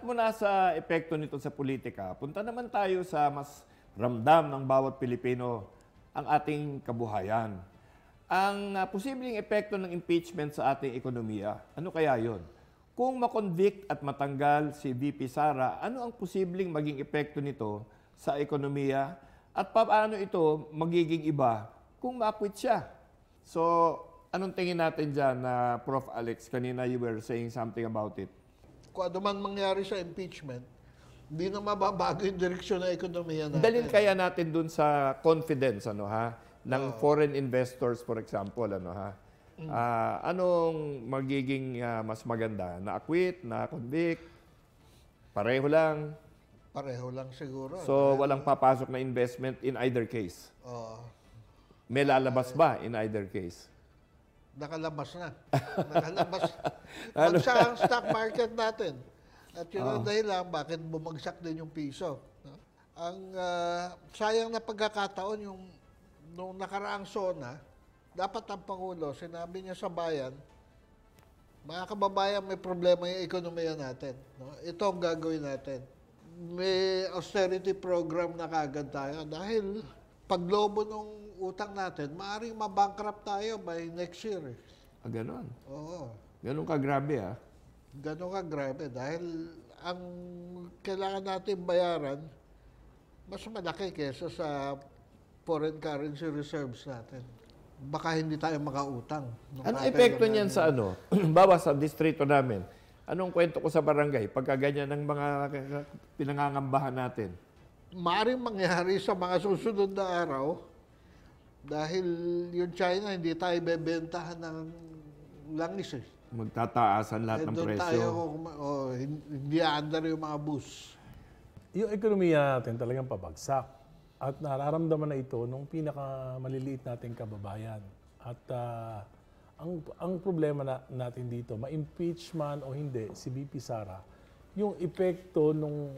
Balikat muna sa epekto nito sa politika, punta naman tayo sa mas ramdam ng bawat Pilipino, ang ating kabuhayan. Ang posibleng epekto ng impeachment sa ating ekonomiya, ano kaya yon? Kung makonvict at matanggal si VP Sara, ano ang posibleng maging epekto nito sa ekonomiya at paano ito magiging iba kung ma-acquit siya? So, anong tingin natin dyan na Prof. Alex? Kanina you were saying something about it. Kung ano man mangyari sa impeachment, hindi na mababago yung direksyon ng ekonomiya natin. Dalhin kaya natin dun sa confidence ng foreign investors, for example, anong magiging mas maganda? Na-acquit, na-convict? Pareho lang? Pareho lang siguro. So, walang papasok na investment in either case? May lalabas ba in either case? Nakalabas na. Nakalabas. Bagsak ang stock market natin. At yun ang dahilan bakit bumagsak din yung piso. No? Ang sayang na pagkakataon yung nung nakaraang SONA, dapat ang Pangulo, sinabi niya sa bayan, mga kababayan, may problema yung ekonomiya natin. No? Ito ang gagawin natin. May austerity program na kagad tayo dahil paglobo ng utang natin, maaaring mabankrupt tayo by next year. Ganon? Oo. Ganon kagrabe, Ganon kagrabe dahil ang kailangan natin bayaran mas malaki kesa sa foreign currency reserves natin. Baka hindi tayo makautang. Anong epekto niyan sa bawa sa distrito namin? Anong kwento ko sa barangay pagka ganyan ng mga pinangangambahan natin? Maaaring mangyari sa mga susunod na araw dahil yung China hindi tayo bebentahan ng langis Magtataasan lahat ng presyo. Tayo, hindi aandar yung mga bus. Yung ekonomiya natin talagang pabagsak. At nararamdaman na ito nung pinakamaliliit nating kababayan. At ang problema natin dito, ma-impeachment o hindi, si VP Sara, yung epekto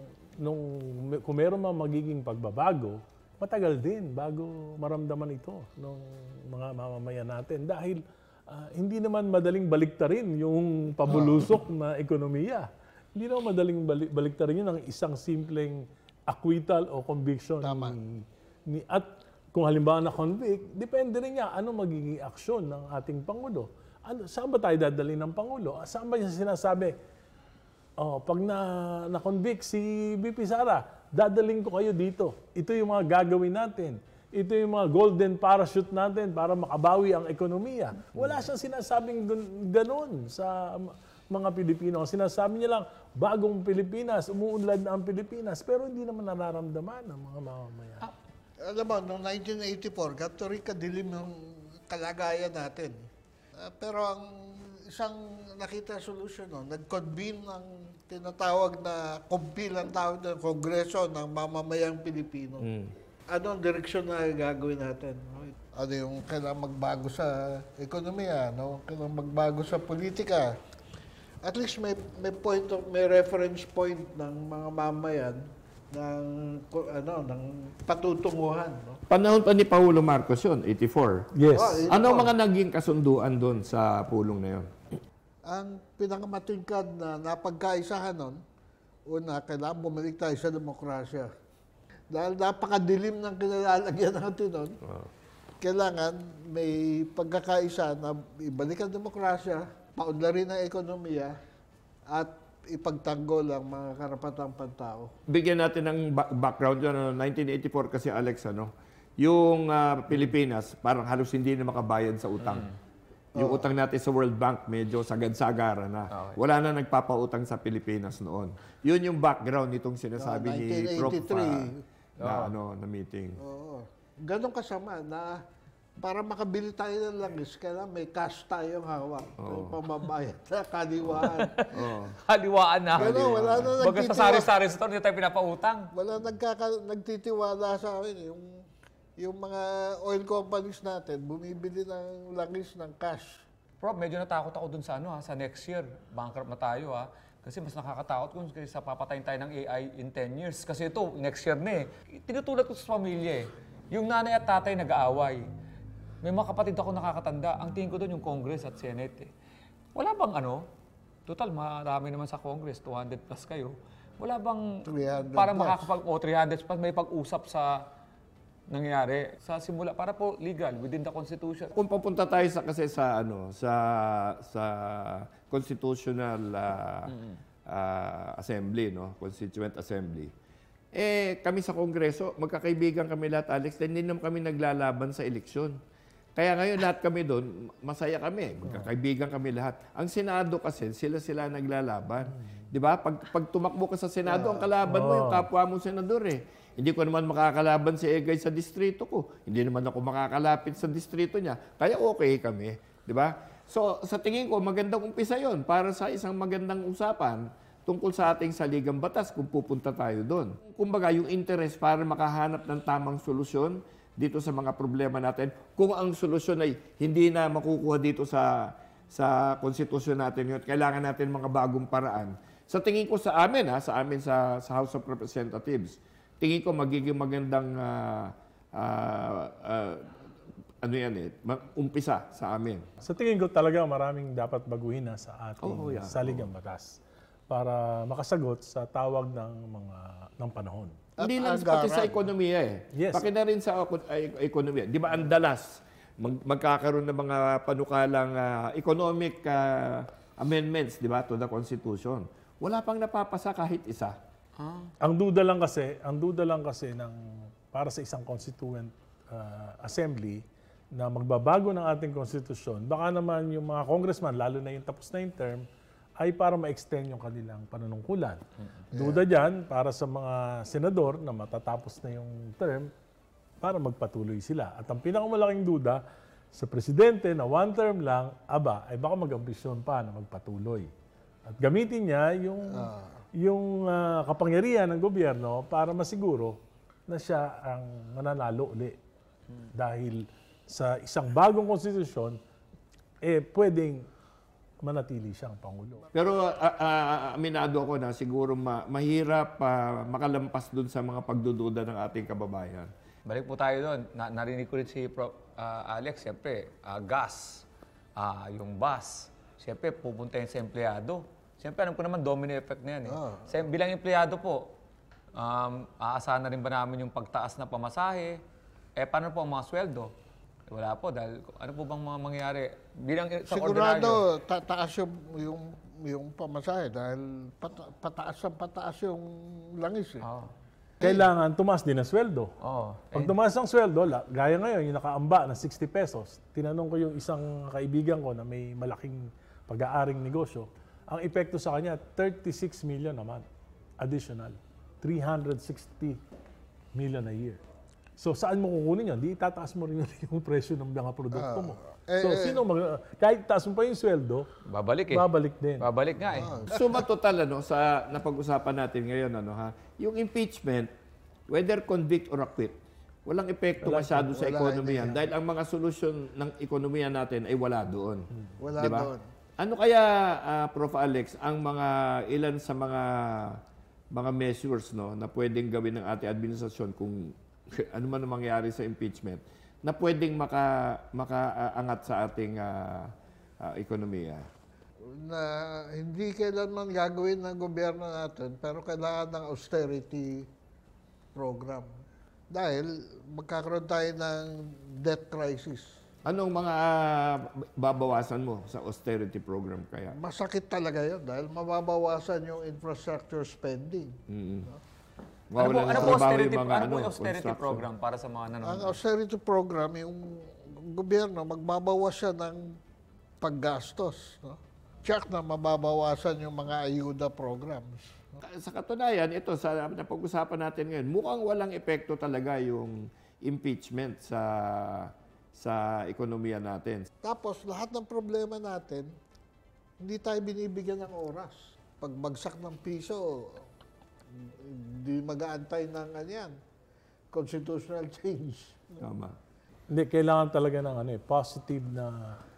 kung meron man magiging pagbabago, matagal din bago maramdaman ito ng mga mamamayan natin. Dahil hindi naman madaling baliktarin yung pabulusok na ekonomiya. Hindi naman madaling baliktarin yun ng isang simpleng acquittal o conviction. Tama. At kung halimbawa na-convict, depende rin niya ano magiging aksyon ng ating Pangulo. Saan ba tayo dadalhin ng Pangulo? Saan ba niya sinasabi, pag na-convict si VP Sara, dadaling ko kayo dito. Ito yung mga gagawin natin. Ito yung mga golden parachute natin para makabawi ang ekonomiya. Wala siyang sinasabing ganun sa mga Pilipino. Sinasabi niya lang, bagong Pilipinas, umuunlad na ang Pilipinas, pero hindi naman nararamdaman ng mga mamamayan. Alam mo, noong 1984, gato rin kadilim yung kalagayan natin. Pero ang isang nakita solution nag-convene ng tinatawag na COMPIL ang tawag ng Kongreso ng Mamamayang Pilipino. Ano ang direksyon na gagawin natin? Ano yung kailangan magbago sa ekonomiya, kailangan magbago sa politika. At least may reference point ng mga mamayan ng patutunguhan. Panahon pa ni Pangulo Marcos yun, 84. Yes. Ano mga naging kasunduan doon sa pulong na yun? Ang pinakamatingkad na napagkaisahan nun, una, kailangan bumalik tayo sa demokrasya. Dahil napakadilim ng kinalalagyan natin nun, kailangan may pagkakaisa na ibalik ang demokrasya, paunlarin ang ekonomiya, at ipagtanggol ang mga karapatang pantao. Bigyan natin ng background yun. 1984 kasi, Alex, yung Pilipinas, parang halos hindi na makabayad sa utang. Yung utang natin sa World Bank, medyo sagad-sagara na. Okay. Wala na nagpapautang sa Pilipinas noon. Yun yung background nitong sinasabi ni Prof. na meeting. Ganon kasama na para makabili tayo ng langis, kailangan may cash tayong hawak. May pamabayad na kaliwaan. Kaliwaan na. Pero wala na Baga sa sari-sari store, hindi tayo pinapautang. Wala nagtitiwala sa amin. Yung mga oil companies natin, bumibili ng langis ng cash. Prof, medyo natakot ako dun sa sa next year. Bankrupt na tayo Kasi mas nakakatakot kung sa papatayin tayo ng AI in 10 years. Kasi ito, next year na Tinutulad ko sa pamilya Yung nanay at tatay nag-aaway. May mga kapatid ako nakakatanda. Ang tingin ko doon yung Congress at Senate. Wala bang total marami naman sa Congress, 200 plus kayo. Wala bang 300 para plus. 300 plus may pag-usap sa nangyari sa simula para po legal within the Constitution. Kung papunta tayo kasi sa sa constitutional assembly, no, constituent assembly. Kami sa Kongreso, magkakaibigan kami lahat, Alex, hindi naman kami naglalaban sa eleksyon. Kaya ngayon lahat kami doon, masaya kami, magkakaibigan kami lahat. Ang Senado kasi, sila naglalaban. 'Di ba? Pag tumakbo ka sa Senado, ang kalaban mo yung kapwa mo senador eh. Hindi ko naman makakalaban si Egay sa distrito ko. Hindi naman ako makakalapit sa distrito niya. Kaya okay kami, 'di ba? So sa tingin ko magandang umpisa 'yon para sa isang magandang usapan tungkol sa ating saligang batas kung pupunta tayo doon. Kumbaga yung interest para makahanap ng tamang solusyon dito sa mga problema natin. Kung ang solusyon ay hindi na makukuha dito sa konstitusyon natin yun, kailangan natin mga bagong paraan. Sa tingin ko sa amin sa House of Representatives, tingin ko magiging magandang umpisa sa amin. Sa tingin ko talaga maraming dapat baguhin na sa ating Oo, yeah. saligang batas para makasagot sa tawag ng panahon. Hindi lang At pati sa agaran. ekonomiya Yes. Pati na rin sa ekonomiya. Di ba ang dalas, magkakaroon ng mga panukalang economic amendments, di ba, to the Constitution. Wala pang napapasa kahit isa. Ang duda lang kasi para sa isang constituent assembly na magbabago ng ating konstitusyon, baka naman yung mga congressman, lalo na yung tapos na yung term, ay para ma-extend yung kanilang panunungkulan. Duda dyan para sa mga senador na matatapos na yung term para magpatuloy sila. At ang pinakamalaking duda sa presidente na one term lang, ay baka mag-ambisyon pa na magpatuloy. At gamitin niya yung kapangyarihan ng gobyerno para masiguro na siya ang mananalo uli. Dahil sa isang bagong konstitusyon, pwedeng manatili siyang Pangulo. Pero aminado ako na siguro mahirap makalampas dun sa mga pagdududa ng ating kababayan. Balik po tayo doon. Narinig ko rin si Prof. Alex, siyempre, gas, yung bus, siyempre, pupunta yun sa empleyado. Siyempre, alam ko naman, domino effect na yan. Bilang empleyado po, aasahan na rin ba namin yung pagtaas na pamasahe? Paano po ang mga sweldo? Wala po, dahil ano po bang mga mangyayari? Bilang sa Sigurado, taas yung pamasahe dahil pataas yung langis. Kailangan tumaas din ang sweldo. Oh. Pag tumaas ang sweldo, gaya ngayon, yung nakaamba na 60 pesos, tinanong ko yung isang kaibigan ko na may malaking pag-aaring negosyo, ang epekto sa kanya, 36 million naman, additional. 360 million a year. So, saan mo kukunin yun? Di itataas mo rin yung presyo ng mga produkto mo. So, kahit taas mo pa yung sweldo, Babalik babalik din. Babalik nga eh. Suma total sa napag-usapan natin ngayon yung impeachment, whether convict or acquit, walang epekto masyado sa ekonomiya dahil ang mga solusyon ng ekonomiya natin ay wala doon. Wala Diba? doon. Ano kaya Prof. Alex ang ilan sa mga measures na pwedeng gawin ng ating administrasyon kung ano man ang mangyari sa impeachment na pwedeng makaangat sa ating ekonomiya? Na hindi kailanman gagawin ng gobyerno natin, pero kailangan ng austerity program. Dahil magkakaroon tayo ng debt crisis. Anong mga babawasan mo sa austerity program kaya? Masakit talaga yun dahil mababawasan yung infrastructure spending. Ano po austerity, yung mga ano po yung austerity construction. program para sa mga Ang nanonood? austerity program, yung gobyerno, magbabawas siya ng paggastos. No? Check na mababawasan yung mga ayuda programs. Sa katunayan, ito, sa napag-usapan natin ngayon, mukhang walang epekto talaga yung impeachment sa ekonomiya natin. Tapos, lahat ng problema natin, hindi tayo binibigyan ng oras. Pag bagsak ng piso, hindi mag-aantay ng constitutional change. Tama. Hindi, kailangan talaga ng positive na